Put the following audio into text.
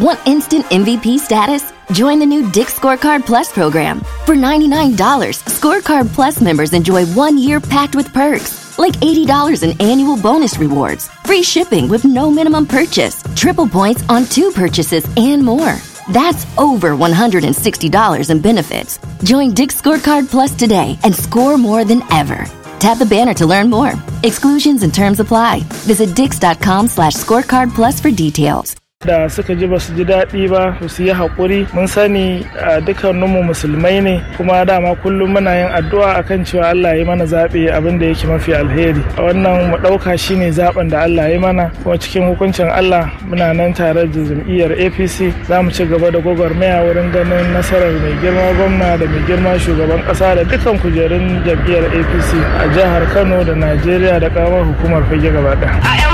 Want instant MVP status? Join the new Dick's Scorecard Plus program. For $99, Scorecard Plus members enjoy 1 year packed with perks, like $80 in annual bonus rewards, free shipping with no minimum purchase, triple points on 2 purchases, and more. That's over $160 in benefits. Join Dick's Scorecard Plus today and score more than ever. Tap the banner to learn more. Exclusions and terms apply. Visit dix.com/scorecard plus for details. Da suka ji ba su ji daɗi ba su yi haƙuri mun sani dukkaninmu musulmai ne kuma dama kullum muna yin addu'a akan cewa Allah ya mana zaɓe abin da yake mafi alheri wannan mu ɗauka shine zaɓen da Allah ya mana kuma cikin hukuncin Allah muna nan tare da jam'iyyar APC za mu ci gaba da gwagwarmaya wurin ganin nasarar mai girma gwamna da mai girma shugaban ƙasa da dukkan kujerun jam'iyyar APC a jihar Kano da Najeriya da ƙaramar hukumar Fage gaba ɗaya.